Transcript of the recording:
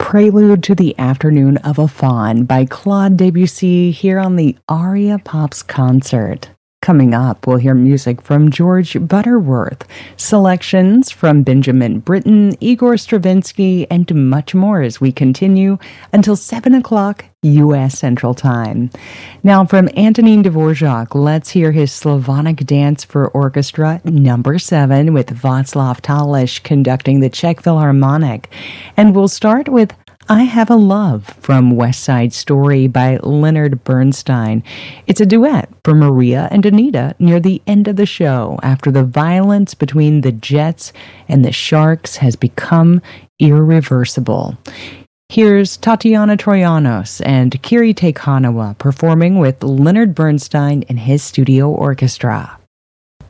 Prelude to the Afternoon of a Faun by Claude Debussy here on the Aria Pops concert. Coming up, we'll hear music from George Butterworth, selections from Benjamin Britten, Igor Stravinsky, and much more as we continue until 7 o'clock U.S. Central Time. Now, from Antonin Dvorak, let's hear his Slavonic Dance for Orchestra number 7 with Václav Talish conducting the Czech Philharmonic. And we'll start with I Have a Love from West Side Story by Leonard Bernstein. It's a duet for Maria and Anita near the end of the show after the violence between the Jets and the Sharks has become irreversible. Here's Tatiana Troyanos and Kiri Te Kanawa performing with Leonard Bernstein and his studio orchestra.